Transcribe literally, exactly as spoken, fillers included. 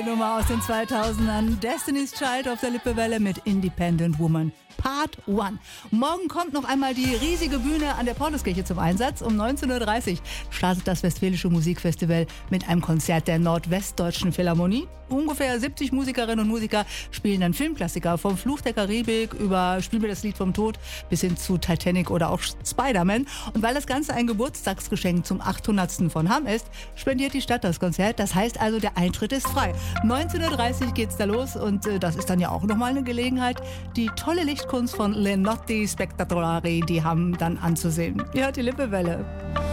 Nummer aus den zweitausendern, Destiny's Child auf der Lippewelle mit Independent Woman Part eins. Morgen kommt noch einmal die riesige Bühne an der Pauluskirche zum Einsatz. Um neunzehn Uhr dreißig startet das Westfälische Musikfestival mit einem Konzert der Nordwestdeutschen Philharmonie. Ungefähr siebzig Musikerinnen und Musiker spielen dann Filmklassiker vom Fluch der Karibik über Spiel mir das Lied vom Tod bis hin zu Titanic oder auch Spider-Man. Und weil das Ganze ein Geburtstagsgeschenk zum achthundertsten von Hamm ist, spendiert die Stadt das Konzert. Das heißt also, der Eintritt ist frei. neunzehn Uhr dreißig geht's da los und äh, das ist dann ja auch nochmal eine Gelegenheit, die tolle Lichtkunst von Le Notti Spettacolari, die haben dann anzusehen. Ihr hört die Lippewelle.